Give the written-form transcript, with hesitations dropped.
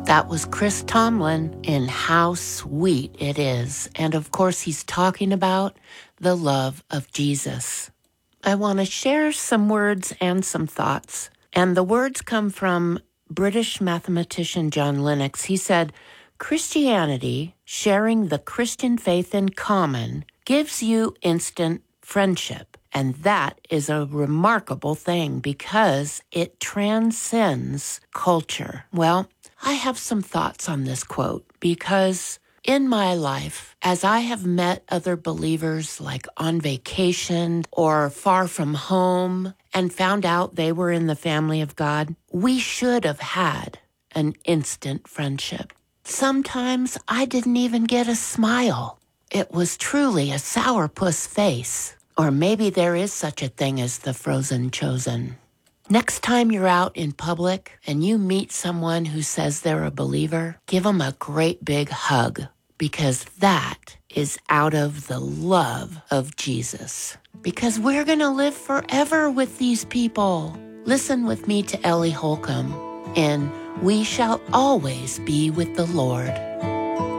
That was Chris Tomlin in How Sweet It Is. And of course, he's talking about the love of Jesus. I want to share some words and some thoughts. And the words come from British mathematician John Lennox. He said, Christianity, sharing the Christian faith in common, gives you instant friendship. And that is a remarkable thing because it transcends culture. Well, I have some thoughts on this quote because in my life, as I have met other believers like on vacation or far from home and found out they were in the family of God, we should have had an instant friendship. Sometimes I didn't even get a smile. It was truly a sourpuss face. Or maybe there is such a thing as the frozen chosen. Next time you're out in public and you meet someone who says they're a believer, give them a great big hug because that is out of the love of Jesus. Because we're going to live forever with these people. Listen with me to Ellie Holcomb in We Shall Always Be with the Lord.